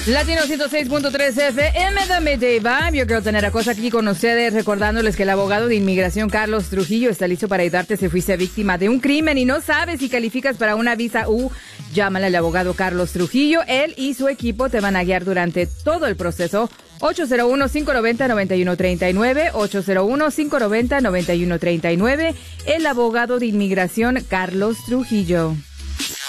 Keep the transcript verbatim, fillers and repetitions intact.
Latino ciento seis punto tres F M, dame de Vibe. Yo quiero tener a cosa aquí con ustedes recordándoles que el abogado de inmigración Carlos Trujillo está listo para ayudarte si fuiste víctima de un crimen y no sabes si calificas para una visa U. Llámale al abogado Carlos Trujillo. Él y su equipo te van a guiar durante todo el proceso. ocho cero uno, cinco nueve cero, nueve uno tres nueve, ocho cero uno, cinco nueve cero, nueve uno tres nueve. El abogado de inmigración Carlos Trujillo.